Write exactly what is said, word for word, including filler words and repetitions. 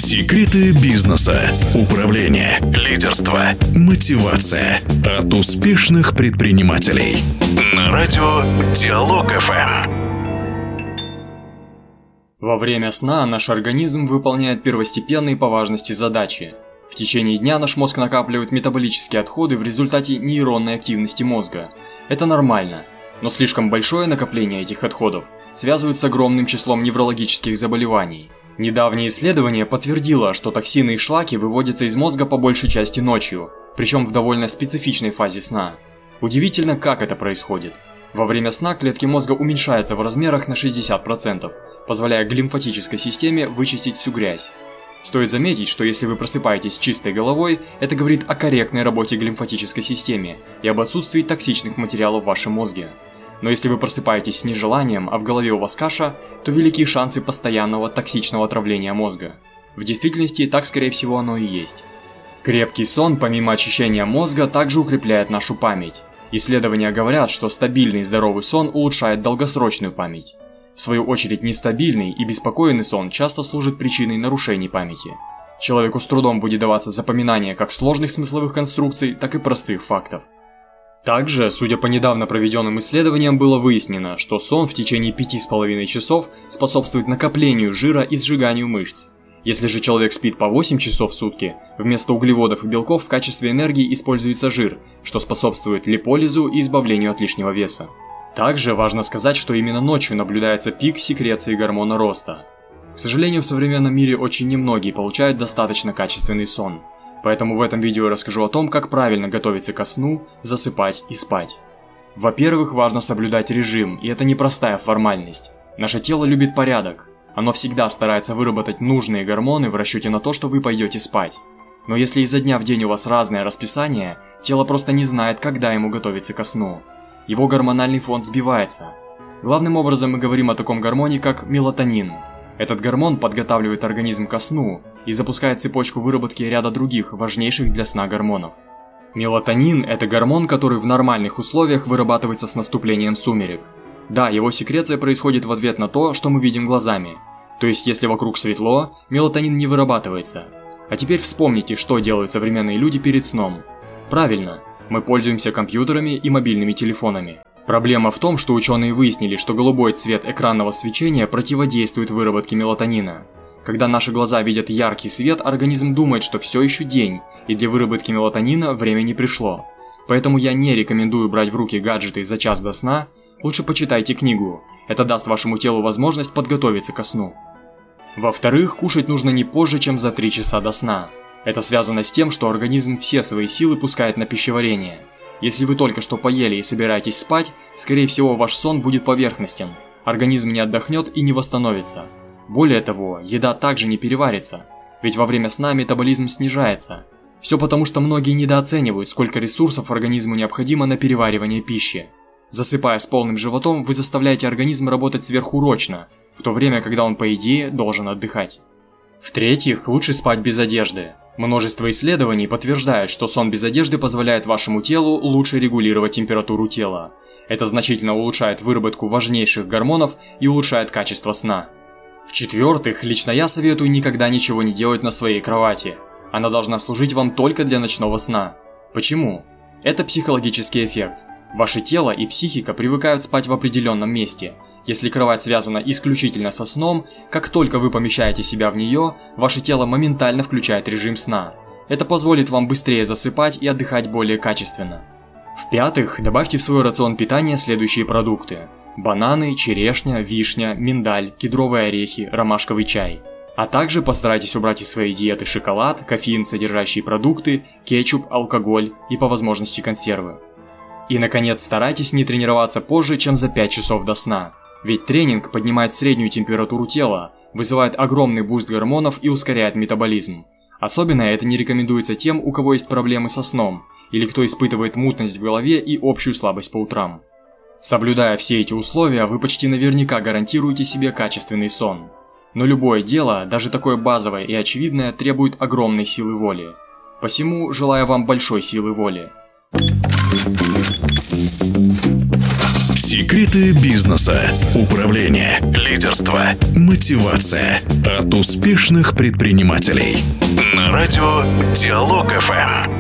Секреты бизнеса, управления, лидерства, мотивация от успешных предпринимателей. На радио Диалог эф эм. Во время сна наш организм выполняет первостепенные по важности задачи. В течение дня наш мозг накапливает метаболические отходы в результате нейронной активности мозга. Это нормально, но слишком большое накопление этих отходов связывают с огромным числом неврологических заболеваний. Недавнее исследование подтвердило, что токсины и шлаки выводятся из мозга по большей части ночью, причем в довольно специфичной фазе сна. Удивительно, как это происходит. Во время сна клетки мозга уменьшаются в размерах на шестьдесят процентов, позволяя глимфатической системе вычистить всю грязь. Стоит заметить, что если вы просыпаетесь с чистой головой, это говорит о корректной работе глимфатической системы и об отсутствии токсичных материалов в вашем мозге. Но если вы просыпаетесь с нежеланием, а в голове у вас каша, то велики шансы постоянного токсичного отравления мозга. В действительности, так скорее всего оно и есть. Крепкий сон, помимо очищения мозга, также укрепляет нашу память. Исследования говорят, что стабильный и здоровый сон улучшает долгосрочную память. В свою очередь, нестабильный и беспокойный сон часто служит причиной нарушений памяти. Человеку с трудом будет даваться запоминание как сложных смысловых конструкций, так и простых фактов. Также, судя по недавно проведенным исследованиям, было выяснено, что сон в течение пяти с половиной часов способствует накоплению жира и сжиганию мышц. Если же человек спит по восемь часов в сутки, вместо углеводов и белков в качестве энергии используется жир, что способствует липолизу и избавлению от лишнего веса. Также важно сказать, что именно ночью наблюдается пик секреции гормона роста. К сожалению, в современном мире очень немногие получают достаточно качественный сон. Поэтому в этом видео я расскажу о том, как правильно готовиться ко сну, засыпать и спать. Во-первых, важно соблюдать режим, и это не простая формальность. Наше тело любит порядок. Оно всегда старается выработать нужные гормоны в расчете на то, что вы пойдете спать. Но если изо дня в день у вас разное расписание, тело просто не знает, когда ему готовиться ко сну. Его гормональный фон сбивается. Главным образом мы говорим о таком гормоне, как мелатонин. Этот гормон подготавливает организм ко сну и запускает цепочку выработки ряда других, важнейших для сна гормонов. Мелатонин – это гормон, который в нормальных условиях вырабатывается с наступлением сумерек. Да, его секреция происходит в ответ на то, что мы видим глазами. То есть, если вокруг светло, мелатонин не вырабатывается. А теперь вспомните, что делают современные люди перед сном. Правильно, мы пользуемся компьютерами и мобильными телефонами. Проблема в том, что ученые выяснили, что голубой цвет экранного свечения противодействует выработке мелатонина. Когда наши глаза видят яркий свет, организм думает, что все еще день, и для выработки мелатонина время не пришло. Поэтому я не рекомендую брать в руки гаджеты за час до сна, лучше почитайте книгу, это даст вашему телу возможность подготовиться ко сну. Во-вторых, кушать нужно не позже, чем за три часа до сна. Это связано с тем, что организм все свои силы пускает на пищеварение. Если вы только что поели и собираетесь спать, скорее всего ваш сон будет поверхностен, организм не отдохнет и не восстановится. Более того, еда также не переварится, ведь во время сна метаболизм снижается. Все потому, что многие недооценивают, сколько ресурсов организму необходимо на переваривание пищи. Засыпая с полным животом, вы заставляете организм работать сверхурочно, в то время, когда он, по идее, должен отдыхать. В-третьих, лучше спать без одежды. Множество исследований подтверждает, что сон без одежды позволяет вашему телу лучше регулировать температуру тела. Это значительно улучшает выработку важнейших гормонов и улучшает качество сна. В-четвертых, лично я советую никогда ничего не делать на своей кровати. Она должна служить вам только для ночного сна. Почему? Это психологический эффект. Ваше тело и психика привыкают спать в определенном месте. Если кровать связана исключительно со сном, как только вы помещаете себя в нее, ваше тело моментально включает режим сна. Это позволит вам быстрее засыпать и отдыхать более качественно. В-пятых, добавьте в свой рацион питания следующие продукты: бананы, черешня, вишня, миндаль, кедровые орехи, ромашковый чай. А также постарайтесь убрать из своей диеты шоколад, кофеин содержащие продукты, кетчуп, алкоголь и по возможности консервы. И наконец, старайтесь не тренироваться позже, чем за пять часов до сна. Ведь тренинг поднимает среднюю температуру тела, вызывает огромный буст гормонов и ускоряет метаболизм. Особенно это не рекомендуется тем, у кого есть проблемы со сном, или кто испытывает мутность в голове и общую слабость по утрам. Соблюдая все эти условия, вы почти наверняка гарантируете себе качественный сон. Но любое дело, даже такое базовое и очевидное, требует огромной силы воли. Посему желаю вам большой силы воли. Секреты бизнеса, управление, лидерство, мотивация от успешных предпринимателей. На радио Диалог эф эм.